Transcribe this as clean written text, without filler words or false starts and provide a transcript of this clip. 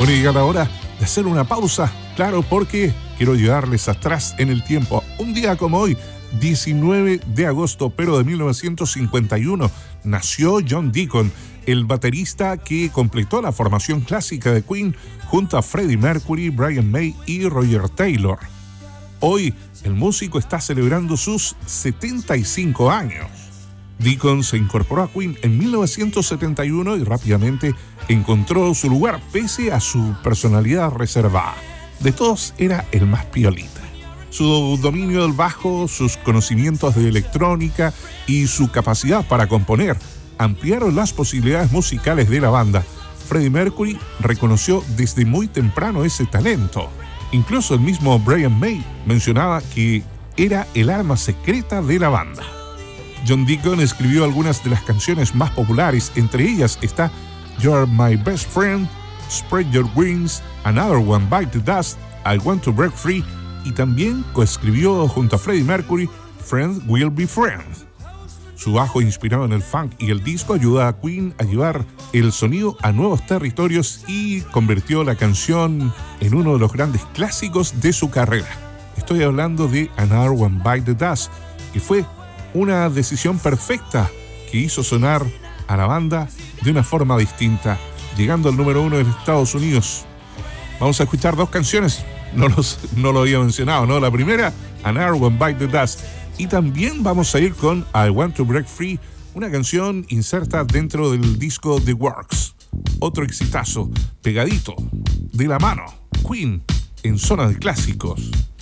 Bueno, llega la hora de hacer una pausa, claro, porque quiero llevarles atrás en el tiempo. Un día como hoy, 19 de agosto, pero de 1951, nació John Deacon, el baterista que completó la formación clásica de Queen junto a Freddie Mercury, Brian May y Roger Taylor. Hoy, el músico está celebrando sus 75 años. Deacon se incorporó a Queen en 1971 y rápidamente encontró su lugar pese a su personalidad reservada. De todos era el más piolita. Su dominio del bajo, sus conocimientos de electrónica y su capacidad para componer ampliaron las posibilidades musicales de la banda. Freddie Mercury reconoció desde muy temprano ese talento. Incluso el mismo Brian May mencionaba que era el arma secreta de la banda. John Deacon escribió algunas de las canciones más populares, entre ellas está You're My Best Friend, Spread Your Wings, Another One Bite the Dust, I Want to Break Free, y también coescribió junto a Freddie Mercury Friend Will Be Friend. Su bajo inspirado en el funk y el disco ayuda a Queen a llevar el sonido a nuevos territorios y convirtió la canción en uno de los grandes clásicos de su carrera. Estoy hablando de Another One Bite the Dust, que fue una decisión perfecta que hizo sonar a la banda de una forma distinta, llegando al número 1 de Estados Unidos. Vamos a escuchar dos canciones, no lo había mencionado, ¿no? La primera, Another One Bite the Dust, y también vamos a ir con I Want to Break Free, una canción inserta dentro del disco The Works. Otro exitazo, pegadito, de la mano, Queen, en zona de clásicos.